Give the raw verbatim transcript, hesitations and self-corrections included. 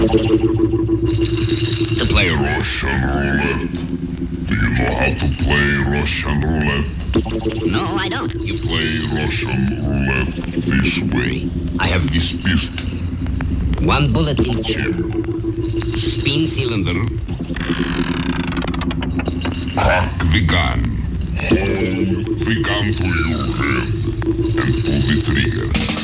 To play Russian roulette. Do you know how to play Russian roulette? No, I don't. You play Russian roulette this way. I have this pistol. One bullet each. Spin cylinder. Crack the gun. Hold the gun to your head and pull the trigger.